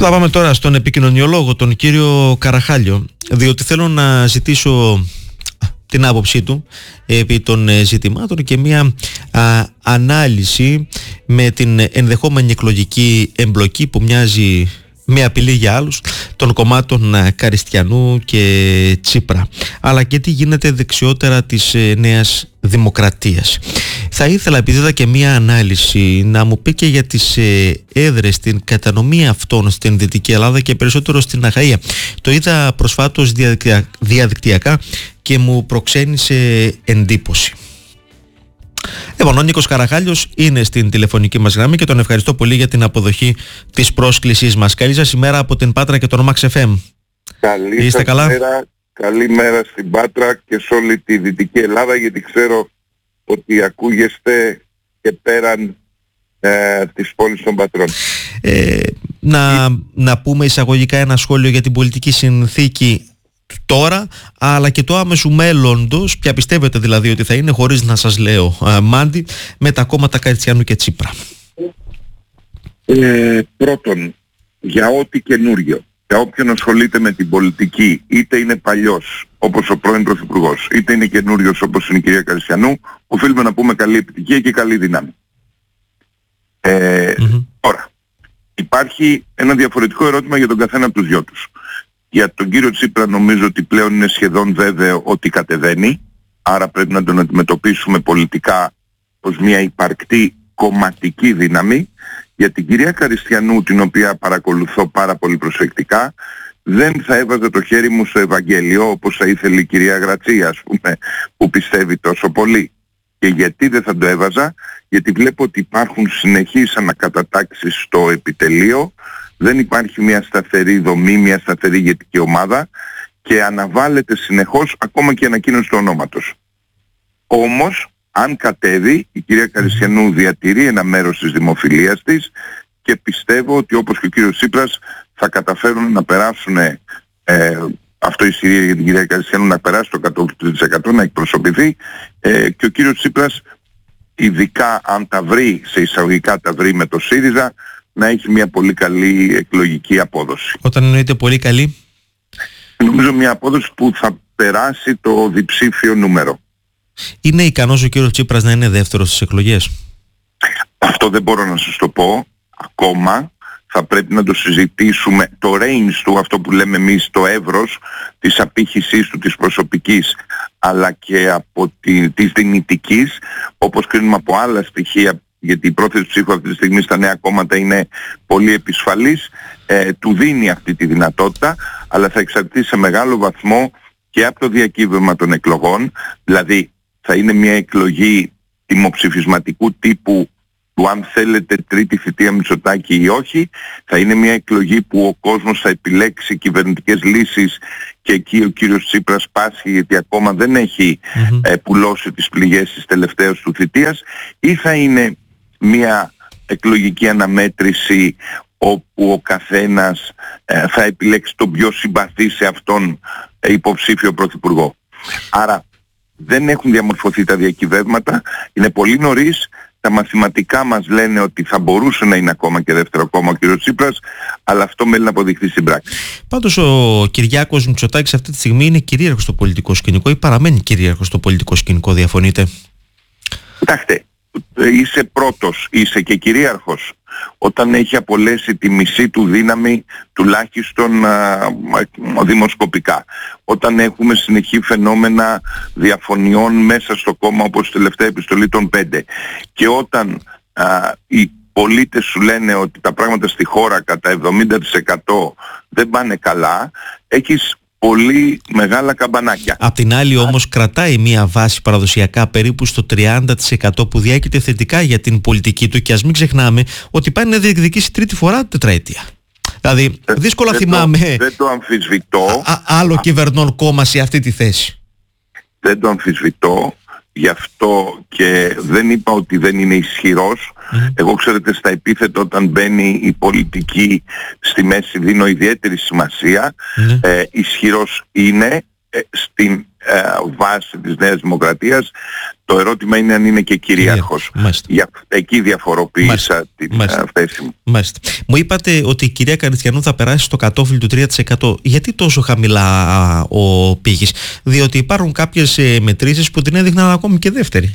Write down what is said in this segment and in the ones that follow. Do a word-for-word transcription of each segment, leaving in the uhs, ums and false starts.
Θα πάμε τώρα στον επικοινωνιολόγο, τον κύριο Καραχάλιο, διότι θέλω να ζητήσω την άποψή του επί των ζητημάτων και μια α, ανάλυση με την ενδεχόμενη εκλογική εμπλοκή που μοιάζει με απειλή για άλλους των κομμάτων Καριστιανού και Τσίπρα, αλλά και τι γίνεται δεξιότερα της Νέας Δημοκρατίας. Θα ήθελα, επειδή είδα και μία ανάλυση, να μου πει και για τις έδρες, την κατανομή αυτών στην Δυτική Ελλάδα και περισσότερο στην Αχαΐα. Το είδα προσφάτως διαδικτυακά και μου προξένησε εντύπωση. Λοιπόν, ο Νίκος Καραχάλιος είναι στην τηλεφωνική μας γραμμή και τον ευχαριστώ πολύ για την αποδοχή της πρόσκλησής μας. Καλή σας ημέρα από την Πάτρα και τον Max εφ εμ. Καλή Είστε σας καλά? μέρα, καλή μέρα στην Πάτρα και σε όλη τη Δυτική Ελλάδα, γιατί ξέρω ότι ακούγεστε και πέραν ε, της πόλης των Πατρών. Ε, να, να πούμε εισαγωγικά ένα σχόλιο για την πολιτική συνθήκη τώρα, αλλά και το άμεσου μέλλοντος. Ποια πιστεύετε δηλαδή ότι θα είναι, χωρίς να σας λέω α, Μάντι, με τα κόμματα Καριστιανού και Τσίπρα? Ε, πρώτον, για ό,τι καινούριο, για όποιον ασχολείται με την πολιτική, είτε είναι παλιός όπως ο πρώην Πρωθυπουργός, είτε είναι καινούριος όπως είναι η κυρία Καριστιανού, οφείλουμε να πούμε καλή επιτυχία και καλή δύναμη. Ε, mm-hmm. Τώρα, υπάρχει ένα διαφορετικό ερώτημα για τον καθένα από τους δυο τους. Για τον κύριο Τσίπρα νομίζω ότι πλέον είναι σχεδόν βέβαιο ότι κατεβαίνει, άρα πρέπει να τον αντιμετωπίσουμε πολιτικά ως μια υπαρκτή κομματική δύναμη. Για την κυρία Καριστιανού, την οποία παρακολουθώ πάρα πολύ προσεκτικά, δεν θα έβαζα το χέρι μου στο Ευαγγέλιο όπως θα ήθελε η κυρία Γρατσία, ας πούμε, που πιστεύει τόσο πολύ. Και γιατί δεν θα το έβαζα? Γιατί βλέπω ότι υπάρχουν συνεχείς ανακατατάξεις στο επιτελείο, δεν υπάρχει μια σταθερή δομή, μια σταθερή ηγετική ομάδα και αναβάλλεται συνεχώς ακόμα και η ανακοίνωση του ονόματος. Όμως, αν κατέβει, η κυρία Καριστιανού διατηρεί ένα μέρος της δημοφιλίας της και πιστεύω ότι όπως και ο κύριος Τσίπρας θα καταφέρουν να περάσουν, ε, αυτό ισχύει για την κυρία Καριστιανού, να περάσει το εκατό τοις εκατό, να εκπροσωπηθεί, ε, και ο κύριος Τσίπρας, ειδικά αν τα βρει, σε εισαγωγικά τα βρει με το ΣΥΡΙΖΑ, να έχει μια πολύ καλή εκλογική απόδοση. Όταν εννοείται πολύ καλή? Νομίζω μια απόδοση που θα περάσει το διψήφιο νούμερο. Είναι ικανός ο κύριος Τσίπρας να είναι δεύτερος στις εκλογές? Αυτό δεν μπορώ να σας το πω ακόμα. Θα πρέπει να το συζητήσουμε. Το range του, αυτό που λέμε εμείς, το εύρος της απήχησής του, της προσωπικής, αλλά και από τη, της δυνητικής, όπως κρίνουμε από άλλα στοιχεία, γιατί η πρόθεση ψήφου αυτή τη στιγμή στα νέα κόμματα είναι πολύ επισφαλής, ε, του δίνει αυτή τη δυνατότητα, αλλά θα εξαρτηθεί σε μεγάλο βαθμό και από το διακύβευμα των εκλογών. Δηλαδή θα είναι μια εκλογή δημοψηφισματικού τύπου του αν θέλετε τρίτη θητεία Μητσοτάκη ή όχι. Θα είναι μια εκλογή που ο κόσμος θα επιλέξει κυβερνητικές λύσεις και εκεί ο κύριος Τσίπρας πάσχει γιατί ακόμα δεν έχει mm-hmm. ε, πουλώσει τις πληγές της τελευταίας του θητείας, ή θα είναι μια εκλογική αναμέτρηση όπου ο καθένας ε, θα επιλέξει τον πιο συμπαθή σε αυτόν ε, υποψήφιο πρωθυπουργό. Άρα δεν έχουν διαμορφωθεί τα διακυβεύματα, είναι πολύ νωρίς. Τα μαθηματικά μας λένε ότι θα μπορούσε να είναι ακόμα και δεύτερο κόμμα ο κ. Τσίπρας, αλλά αυτό μένει να αποδειχθεί στην πράξη. Πάντως ο Κυριάκος Μητσοτάκης αυτή τη στιγμή είναι κυρίαρχος στο πολιτικό σκηνικό ή παραμένει κυρίαρχος στο πολιτικό σκηνικό, διαφωνείτε? Κοιτάξτε, είσαι πρώτος, είσαι και κυρίαρχος όταν έχει απολέσει τη μισή του δύναμη τουλάχιστον α, δημοσκοπικά. Όταν έχουμε συνεχή φαινόμενα διαφωνιών μέσα στο κόμμα όπως η τελευταία επιστολή των πέντε, και όταν α, οι πολίτες σου λένε ότι τα πράγματα στη χώρα κατά εβδομήντα τοις εκατό δεν πάνε καλά, έχεις πολύ μεγάλα καμπανάκια. Απ' την άλλη όμως κρατάει μια βάση παραδοσιακά περίπου στο τριάντα τοις εκατό που διάκειται θετικά για την πολιτική του, και ας μην ξεχνάμε ότι πάει να διεκδικήσει τρίτη φορά τετραετία. Δηλαδή δύσκολα δεν θυμάμαι το, δεν το αμφισβητώ. Α, άλλο κυβερνών κόμμα σε αυτή τη θέση. Δεν το αμφισβητώ. Γι' αυτό και δεν είπα ότι δεν είναι ισχυρός. Mm. Εγώ, ξέρετε, στα επίθετα όταν μπαίνει η πολιτική στη μέση δίνω ιδιαίτερη σημασία. Mm. Ε, ισχυρός είναι. Ε, στην ε, βάση της Νέας Δημοκρατίας. Το ερώτημα είναι αν είναι και κυρίαρχος. Για, εκεί διαφοροποίησα την Μάλιστα. θέση μου. Μάλιστα. Μου είπατε ότι η κυρία Καριστιανού θα περάσει στο κατόφλι του τρία τοις εκατό. Γιατί τόσο χαμηλά ο πύχης? Διότι υπάρχουν κάποιες ε, μετρήσεις που την έδειχναν ακόμη και δεύτερη.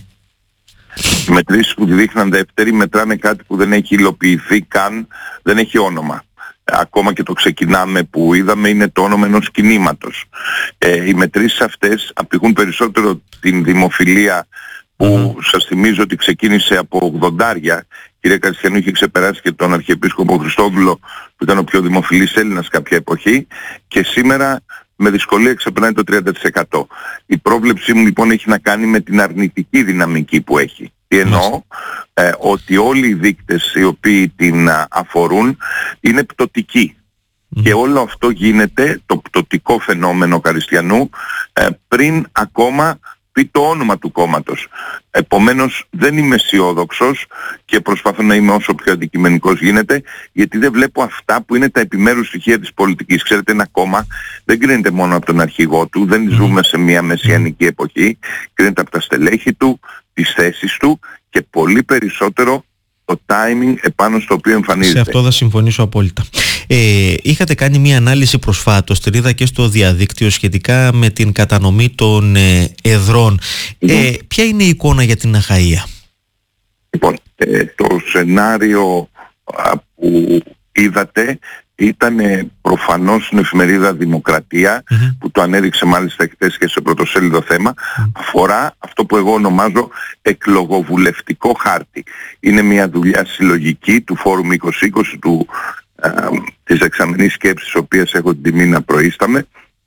Οι μετρήσεις που τη δείχναν δεύτερη μετράνε κάτι που δεν έχει υλοποιηθεί καν, δεν έχει όνομα. Ακόμα και το ξεκινάμε που είδαμε είναι το όνομα ενός κινήματος. Ε, οι μετρήσεις αυτές απηχούν περισσότερο την δημοφιλία που mm. σας θυμίζω ότι ξεκίνησε από ογδοντάρια. Η κυρία Καριστιανού είχε ξεπεράσει και τον Αρχιεπίσκοπο Χριστόδουλο που ήταν ο πιο δημοφιλής Έλληνας κάποια εποχή και σήμερα με δυσκολία ξεπερνάει το τριάντα τοις εκατό. Η πρόβλεψή μου λοιπόν έχει να κάνει με την αρνητική δυναμική που έχει. Τι εννοώ? Ε, ότι όλοι οι δείκτες οι οποίοι την α, αφορούν είναι πτωτικοί. Mm. Και όλο αυτό γίνεται, το πτωτικό φαινόμενο Καριστιανού, ε, πριν ακόμα πει το όνομα του κόμματος. Επομένως δεν είμαι αισιόδοξος και προσπαθώ να είμαι όσο πιο αντικειμενικός γίνεται, γιατί δεν βλέπω αυτά που είναι τα επιμέρους στοιχεία της πολιτικής. Ξέρετε, ένα κόμμα δεν κρίνεται μόνο από τον αρχηγό του, δεν ζούμε σε μια μεσιανική εποχή, κρίνεται από τα στελέχη του, τις θέσεις του και πολύ περισσότερο το timing επάνω στο οποίο εμφανίζεται. Σε αυτό θα συμφωνήσω απόλυτα. Ε, είχατε κάνει μια ανάλυση προσφάτως, την είδα και στο διαδίκτυο, σχετικά με την κατανομή των ε, εδρών. Mm-hmm. Ε, ποια είναι η εικόνα για την Αχαΐα? Λοιπόν, ε, το σενάριο α, που είδατε ήταν προφανώς στην εφημερίδα Δημοκρατία, mm-hmm. που το ανέδειξε μάλιστα χθες και σε πρωτοσέλιδο θέμα, mm-hmm. αφορά αυτό που εγώ ονομάζω εκλογοβουλευτικό χάρτη. Είναι μια δουλειά συλλογική του Φόρουμ είκοσι είκοσι, του, α, της εξαμηνής σκέψης, οποίας έχω την τιμή να προείσταμαι,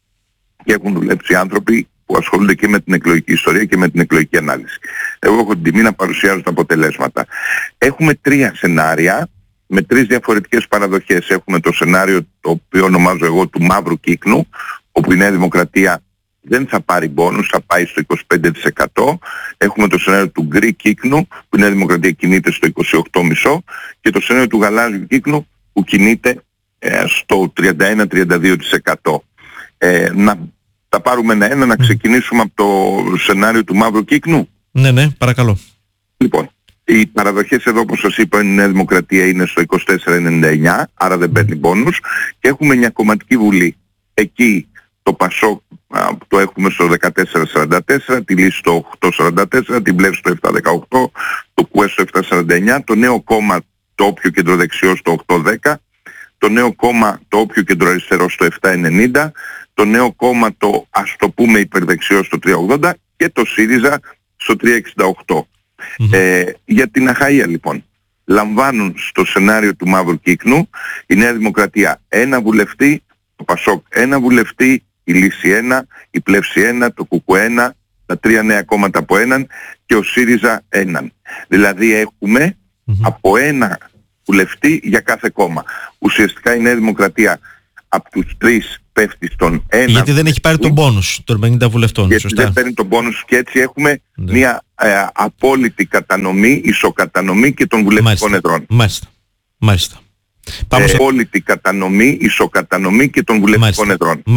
και έχουν δουλέψει άνθρωποι που ασχολούνται και με την εκλογική ιστορία και με την εκλογική ανάλυση. Εγώ έχω την τιμή να παρουσιάζω τα αποτελέσματα. Έχουμε τρία σενάρια με τρεις διαφορετικές παραδοχές. Έχουμε το σενάριο το οποίο ονομάζω εγώ του μαύρου κύκνου, όπου η Νέα Δημοκρατία δεν θα πάρει μπόνους, θα πάει στο είκοσι πέντε τοις εκατό. Έχουμε το σενάριο του γκρι κύκνου, που η Νέα Δημοκρατία κινείται στο είκοσι οκτώ κόμμα πέντε τοις εκατό, και το σενάριο του γαλάζιου κύκνου που κινείται ε, στο τριάντα ένα με τριάντα δύο τοις εκατό. Ε, να τα πάρουμε ένα-ένα, να ξεκινήσουμε από το σενάριο του μαύρου κύκνου. Ναι, ναι, παρακαλώ. Λοιπόν, οι παραδοχές εδώ, όπως σας είπα, η Νέα Δημοκρατία είναι στο είκοσι τέσσερα ενενήντα εννιά, άρα δεν παίρνει πόνους, και έχουμε μια κομματική βουλή. Εκεί το Πασόκ α, το έχουμε στο δεκατέσσερα σαράντα τέσσερα, τη Λύση στο οκτώ σαράντα τέσσερα, την Πλεύση στο επτά δεκαοκτώ, το ΚΟΕ στο επτά σαράντα εννιά, το Νέο Κόμμα το Όποιο Κεντροδεξιό στο οκτώ δέκα, το Νέο Κόμμα το Όποιο Κεντροαριστερό στο επτά ενενήντα, το Νέο Κόμμα το ας το πούμε υπερδεξιό στο τρία ογδόντα και το ΣΥΡΙΖΑ στο τρία εξήντα οκτώ. Mm-hmm. Ε, για την Αχαΐα λοιπόν, λαμβάνουν στο σενάριο του μαύρου κύκνου η Νέα Δημοκρατία ένα βουλευτή, το Πασόκ ένα βουλευτή, η Λύση ένα, η Πλεύση ένα, το ΚΚΕ ένα, τα τρία νέα κόμματα από έναν και ο ΣΥΡΙΖΑ έναν. Δηλαδή έχουμε mm-hmm. από ένα βουλευτή για κάθε κόμμα. Ουσιαστικά η Νέα Δημοκρατία από τους τρεις πέφτει στον ένα. Γιατί δεν έχει πάρει τον πόνους των πενήντα βουλευτών. Γιατί σωστά. δεν παίρνει τον πόνους και έτσι έχουμε ναι. μια ε, απόλυτη κατανομή, ισοκατανομή και των βουλευτικών εδρών. Μάλιστα. Μάλιστα. Ε, απόλυτη κατανομή, ισοκατανομή και των βουλευτικών εδρών.